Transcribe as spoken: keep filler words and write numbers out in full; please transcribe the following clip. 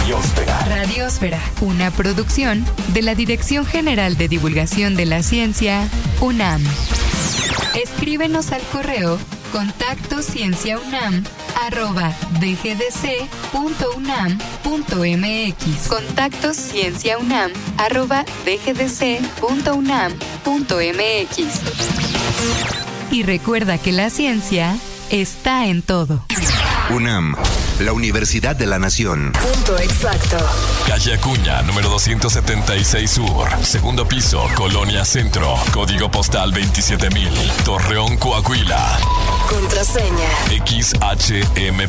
Radiósfera. Radiósfera, una producción de la Dirección General de Divulgación de la Ciencia, UNAM. Escríbenos al correo contacto cienciaunam arroba dgdc.unam.mx. Contacto cienciaunam arroba dgdc.unam.mx. Y recuerda que la ciencia está en todo. UNAM, la Universidad de la Nación. Punto exacto. Calle Acuña, número doscientos setenta y seis Sur. Segundo piso, Colonia Centro. Código postal veintisiete mil. Torreón, Coahuila. Contraseña X H M